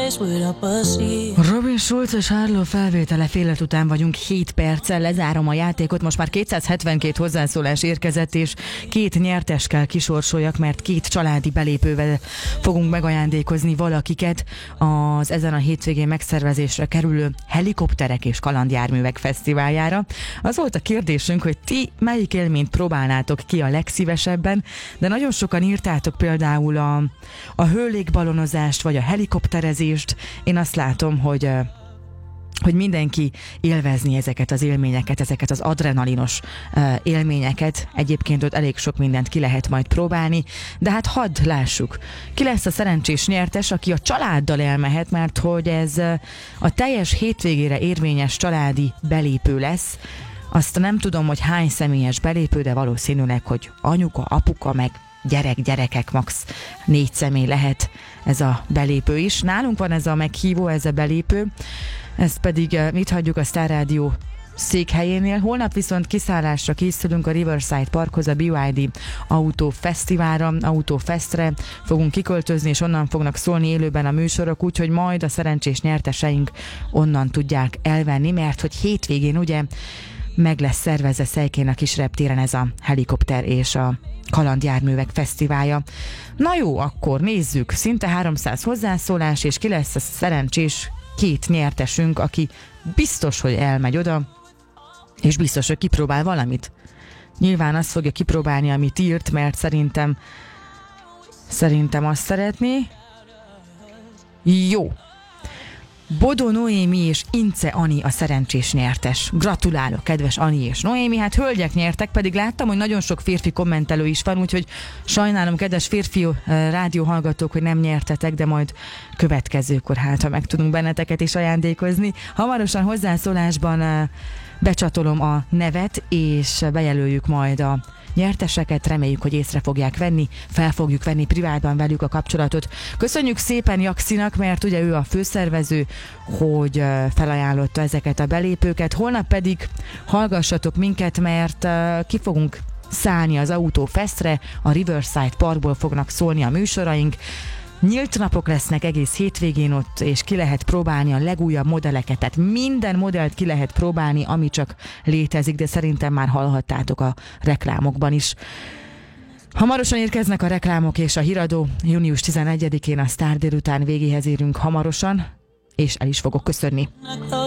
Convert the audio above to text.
Robin Schulz és Harlow felvétele fél öt után vagyunk, 7 perccel lezárom a játékot, most már 272 hozzászólás érkezett, és 2 nyertes kell kisorsoljak, mert 2 családi belépővel fogunk megajándékozni valakiket az ezen a hétvégén megszervezésre kerülő Helikopterek és Kalandjárművek Fesztiváljára. Az volt a kérdésünk, hogy ti melyik élményt próbálnátok ki a legszívesebben, de nagyon sokan írtátok például a hőlégbalonozást, vagy a helikopterezést. Én azt látom, hogy mindenki élvezni ezeket az élményeket, ezeket az adrenalinos élményeket. Egyébként ott elég sok mindent ki lehet majd próbálni, de hát hadd lássuk. Ki lesz a szerencsés nyertes, aki a családdal elmehet, mert hogy ez a teljes hétvégére érvényes családi belépő lesz. Azt nem tudom, hogy hány személyes belépő, de valószínűleg, hogy anyuka, apuka, meg gyerekek, max 4 személy lehet ez a belépő is. Nálunk van ez a meghívó, ez a belépő, ezt pedig mit hagyjuk a Star Rádió székhelyénél. Holnap viszont kiszállásra készülünk a Riverside Parkhoz, a BYD Autófesztiválra, Autófestre fogunk kiköltözni, és onnan fognak szólni élőben a műsorok, úgyhogy majd a szerencsés nyerteseink onnan tudják elvenni, mert hogy hétvégén ugye meg lesz szervezve Szejkén a kis reptéren ez a Helikopter és a Kalandjárművek Fesztiválja. Na jó, akkor nézzük, szinte 300 hozzászólás, és ki lesz a szerencsés 2 nyertesünk, aki biztos, hogy elmegy oda, és biztos, hogy kipróbál valamit. Nyilván azt fogja kipróbálni, amit írt, mert szerintem azt szeretné. Jó. Bodó Noémi és Ince Ani a szerencsés nyertes. Gratulálok, kedves Ani és Noémi. Hát hölgyek nyertek, pedig láttam, hogy nagyon sok férfi kommentelő is van, úgyhogy sajnálom, kedves férfi rádióhallgatók, hogy nem nyertetek, de majd következőkor ha meg tudunk benneteket is ajándékozni. Hamarosan hozzászólásban becsatolom a nevet, és bejelöljük majd a nyerteseket, reméljük, hogy észre fogják venni, fel fogjuk venni privátban velük a kapcsolatot. Köszönjük szépen Jaxinak, mert ugye ő a főszervező, hogy felajánlotta ezeket a belépőket. Holnap pedig hallgassatok minket, mert ki fogunk szállni az Autófestre, a Riverside Parkból fognak szólni a műsoraink. Nyílt napok lesznek egész hétvégén ott, és ki lehet próbálni a legújabb modelleket, tehát minden modellt ki lehet próbálni, ami csak létezik, de szerintem már hallhattátok a reklámokban is. Hamarosan érkeznek a reklámok és a híradó. Június 11-én a Sztár délután végéhez érünk hamarosan, és el is fogok köszönni.